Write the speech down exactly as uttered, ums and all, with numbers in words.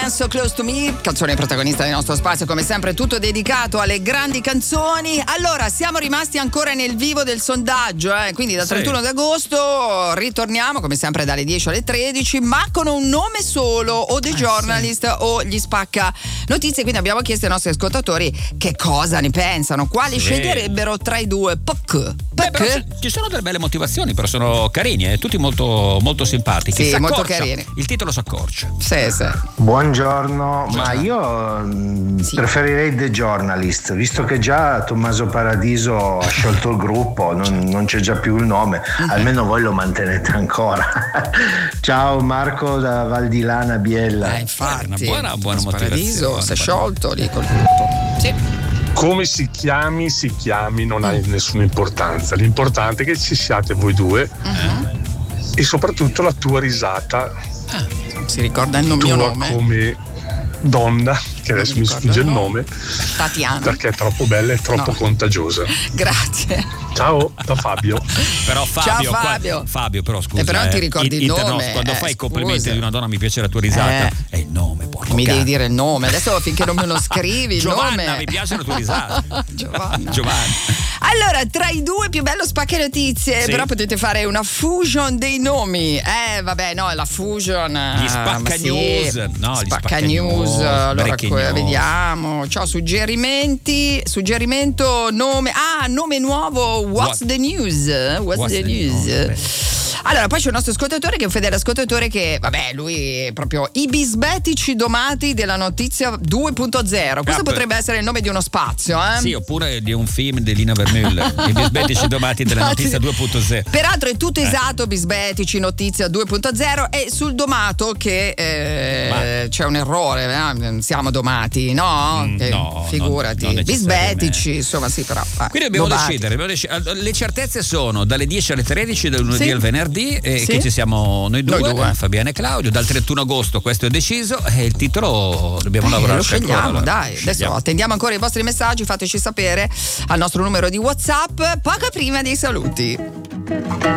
So Close to Me, canzone protagonista del nostro spazio, come sempre tutto dedicato alle grandi canzoni. Allora, siamo rimasti ancora nel vivo del sondaggio, eh? Quindi dal trentuno sì. d'agosto ritorniamo come sempre dalle dieci alle tredici, ma con un nome solo, o The eh, Journalist sì. o gli Spacca Notizie. Quindi abbiamo chiesto ai nostri ascoltatori che cosa ne pensano, quali sì. sceglierebbero tra i due. Perché? Beh, però ci sono delle belle motivazioni, però sono carini, eh? Tutti molto, molto simpatici. Sì, molto carini. Il titolo s'accorcia. Sì, sì. Buongiorno, ma io sì. preferirei The Journalist, visto che già Tommaso Paradiso ha sciolto il gruppo, non, non c'è già più il nome, almeno voi lo mantenete ancora. Ciao Marco da Valdilana Biella. Eh, infatti, una buona, buona motivazione. Paradiso si è sciolto lì col gruppo. Sì. Come si chiami, si chiami, non ha nessuna importanza. L'importante è che ci siate voi due uh-huh. e soprattutto la tua risata. Ah, si ricorda il mio nome? Come donna, che adesso mi sfugge il nome, Tatiana, perché è troppo bella e troppo no. contagiosa. Grazie. Ciao da Fabio. Però Fabio, Ciao Fabio. Qua, Fabio però scusa. Eh, però non ti ricordi eh, il nome. No, quando eh, fai i scusa. complimenti di una donna, mi piace la tua risata. Eh. È il nome, porco Mi cane. devi dire il nome. Adesso finché non me lo scrivi il Giovanna, nome. mi piace la tua risata. Giovanna. Giovanna. Allora, tra i due più bello Spacca Notizie, sì. però potete fare una fusion dei nomi. Eh, vabbè, no, la fusion. Gli Spacca sì. News. No, Spacca, gli Spacca News. News. Allora, que- news. Vediamo. Ciao, suggerimenti. Suggerimento, nome. Ah, nome nuovo. What's What? the news? What's, What's the, the news? news? Allora, poi c'è un nostro ascoltatore che è un fedele ascoltatore che, vabbè, lui è proprio i bisbetici domati della notizia due punto zero. Questo Cap. potrebbe essere il nome di uno spazio, eh? Sì, oppure di un film di Lina Vermeulen. I bisbetici domati della notizia due punto zero. Peraltro è tutto esatto, eh. bisbetici notizia due punto zero, e sul domato che eh, c'è un errore, eh? Siamo domati, no? Mm, eh, no figurati. non, non bisbetici, insomma, sì, però. Eh, Quindi dobbiamo domati. decidere, dobbiamo decidere. Le certezze sono dalle dieci alle tredici, dal lunedì sì. al venerdì. E sì. che ci siamo noi due, noi due. Fabiana e Claudio. Dal trentuno agosto questo è deciso, e il titolo dobbiamo eh, lavorare. Lo scegliamo, allora. dai. Adesso scegliamo. Attendiamo ancora i vostri messaggi, fateci sapere al nostro numero di WhatsApp poco prima dei saluti.